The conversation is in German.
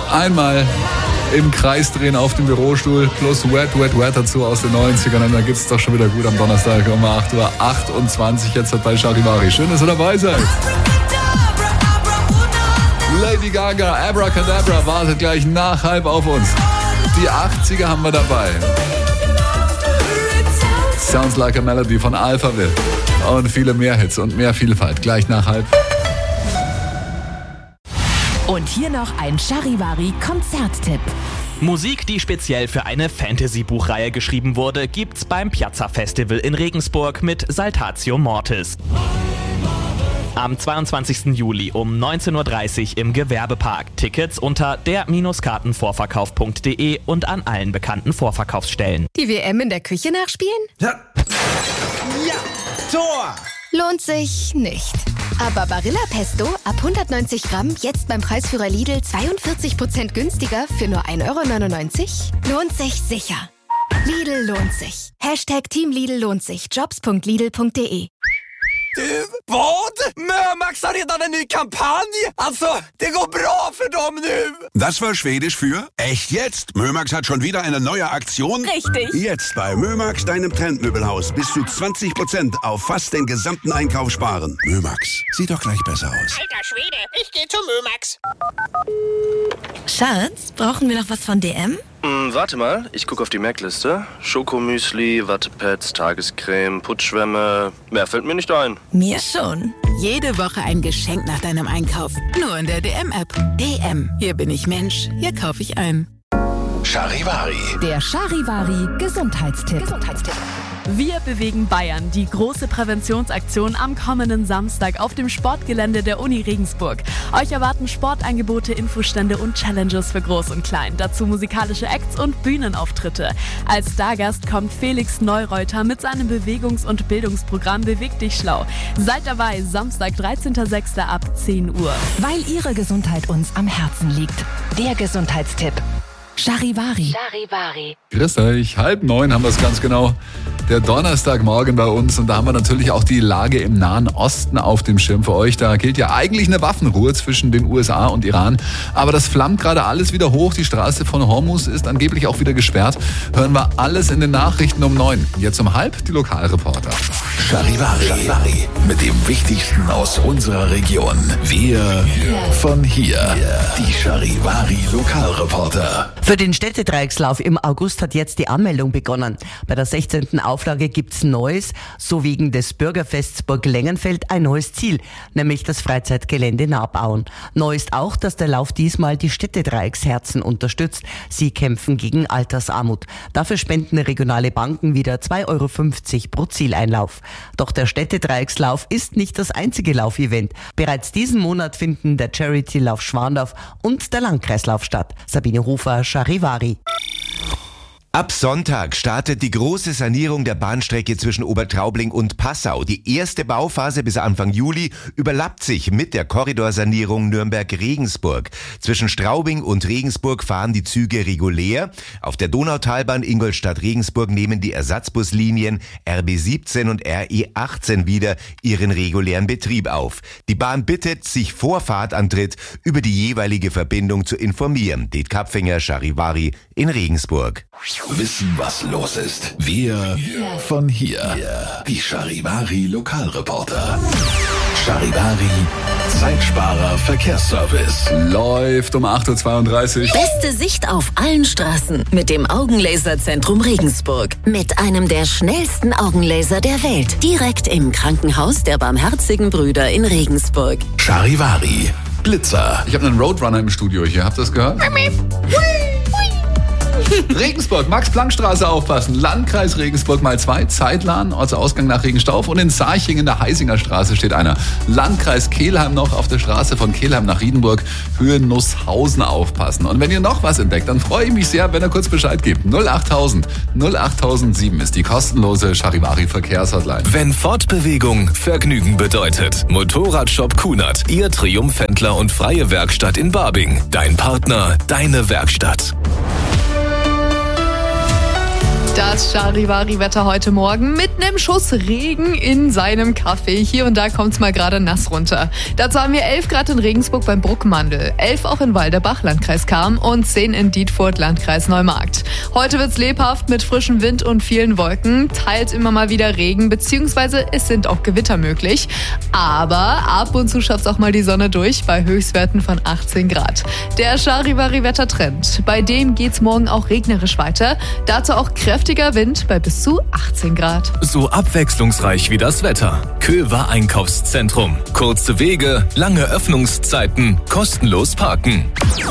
Einmal im Kreis drehen auf dem Bürostuhl plus Wet, Wet, Wet dazu aus den 90ern. Und dann geht's doch schon wieder gut am Donnerstag um 8:28 Uhr jetzt bei Charivari. Schön, dass ihr dabei seid. Lady Gaga, Abracadabra wartet gleich nach 12:30 auf uns. Die 80er haben wir dabei. Sounds Like a Melody von Alphaville. Und viele mehr Hits und mehr Vielfalt. Gleich nach 12:30. Und hier noch ein Charivari-Konzerttipp. Musik, die speziell für eine Fantasy-Buchreihe geschrieben wurde, gibt's beim Piazza Festival in Regensburg mit Saltatio Mortis. Am 22. Juli um 19:30 Uhr im Gewerbepark. Tickets unter der-kartenvorverkauf.de und an allen bekannten Vorverkaufsstellen. Die WM in der Küche nachspielen? Ja, Tor! Lohnt sich nicht. Aber Barilla Pesto ab 190 Gramm jetzt beim Preisführer Lidl 42% günstiger für nur 1,99 €? Lohnt sich sicher. Lidl lohnt sich. Team Lidl lohnt sich. Jobs.lidl.de. Du, vad? Mömax har redan en ny kampanj! Alltså, det går bra för dem nu! Das war Schwedisch für echt jetzt. Mömax hat schon wieder eine neue Aktion. Richtig. Jetzt bei Mömax, deinem Trendmöbelhaus. Bis zu 20% auf fast den gesamten Einkauf sparen. Mömax, sieht doch gleich besser aus. Alter Schwede, ich gehe zu Mömax. Schatz, brauchen wir noch was von DM? Warte mal, ich gucke auf die Merkliste. Schokomüsli, Wattepads, Tagescreme, Putzschwämme. Mehr fällt mir nicht ein. Mir schon. Jede Woche ein Geschenk nach deinem Einkauf. Nur in der DM-App. DM. Hier bin ich Mensch. Hier kaufe ich ein. Charivari. Der Charivari-Gesundheitstipp. Wir bewegen Bayern, die große Präventionsaktion am kommenden Samstag auf dem Sportgelände der Uni Regensburg. Euch erwarten Sportangebote, Infostände und Challenges für Groß und Klein. Dazu musikalische Acts und Bühnenauftritte. Als Stargast kommt Felix Neureuter mit seinem Bewegungs- und Bildungsprogramm Beweg dich schlau. Seid dabei, Samstag, 13.06. ab 10 Uhr. Weil Ihre Gesundheit uns am Herzen liegt. Der Gesundheitstipp. Charivari. Grüß euch, 8:30 haben wir es ganz genau. Der Donnerstagmorgen bei uns und da haben wir natürlich auch die Lage im Nahen Osten auf dem Schirm für euch. Da gilt ja eigentlich eine Waffenruhe zwischen den USA und Iran, aber das flammt gerade alles wieder hoch. Die Straße von Hormuz ist angeblich auch wieder gesperrt. Hören wir alles in den Nachrichten um 9. Jetzt um 8:30 die Lokalreporter. Charivari. Mit dem Wichtigsten aus unserer Region. Wir von hier. Die Charivari Lokalreporter. Für den Städtedreieckslauf im August hat jetzt die Anmeldung begonnen. Bei der 16. Auflage gibt's Neues, so wegen des Bürgerfests Burg Lengenfeld ein neues Ziel, nämlich das Freizeitgelände Nabauen. Neu ist auch, dass der Lauf diesmal die Städtedreiecksherzen unterstützt. Sie kämpfen gegen Altersarmut. Dafür spenden regionale Banken wieder 2,50 € pro Zieleinlauf. Doch der Städtedreieckslauf ist nicht das einzige Laufevent. Bereits diesen Monat finden der Charity-Lauf Schwandorf und der Landkreislauf statt. Sabine Hofer, Charivari. Ab Sonntag startet die große Sanierung der Bahnstrecke zwischen Obertraubling und Passau. Die erste Bauphase bis Anfang Juli überlappt sich mit der Korridorsanierung Nürnberg-Regensburg. Zwischen Straubing und Regensburg fahren die Züge regulär. Auf der Donautalbahn Ingolstadt-Regensburg nehmen die Ersatzbuslinien RB17 und RE18 wieder ihren regulären Betrieb auf. Die Bahn bittet, sich vor Fahrtantritt über die jeweilige Verbindung zu informieren. Det Kapfinger, Charivari in Regensburg. Wissen, was los ist. Wir von hier. Die Charivari Lokalreporter. Charivari Zeitsparer Verkehrsservice. Läuft um 8:32 Uhr. Beste Sicht auf allen Straßen mit dem Augenlaserzentrum Regensburg. Mit einem der schnellsten Augenlaser der Welt. Direkt im Krankenhaus der Barmherzigen Brüder in Regensburg. Charivari Blitzer. Ich habe einen Roadrunner im Studio hier. Habt ihr das gehört? Regensburg, Max-Planck-Straße aufpassen. Landkreis Regensburg mal 2, Zeitlan, Ortsausgang nach Regenstauf und in Sarching in der Heisinger Straße steht einer. Landkreis Kelheim noch auf der Straße von Kelheim nach Riedenburg, Höhe Nusshausen aufpassen. Und wenn ihr noch was entdeckt, dann freue ich mich sehr, wenn ihr kurz Bescheid gebt. 08000 08007 ist die kostenlose Charivari Verkehrshotline. Wenn Fortbewegung Vergnügen bedeutet. Motorradshop Kunert, Ihr Triumphhändler und freie Werkstatt in Barbing. Dein Partner, deine Werkstatt. Das Charivari-Wetter heute Morgen mit einem Schuss Regen in seinem Kaffee. Hier und da kommt's mal gerade nass runter. Dazu haben wir 11 Grad in Regensburg beim Bruckmandel, 11 auch in Walderbach, Landkreis Cham und 10 in Dietfurt, Landkreis Neumarkt. Heute wird's lebhaft mit frischem Wind und vielen Wolken, teils immer mal wieder Regen, beziehungsweise es sind auch Gewitter möglich. Aber ab und zu schafft's auch mal die Sonne durch bei Höchstwerten von 18 Grad. Der Charivari-Wettertrend, bei dem geht's morgen auch regnerisch weiter. Dazu auch kräftiger Wind bei bis zu 18 Grad. So abwechslungsreich wie das Wetter. Köver Einkaufszentrum. Kurze Wege, lange Öffnungszeiten, kostenlos parken.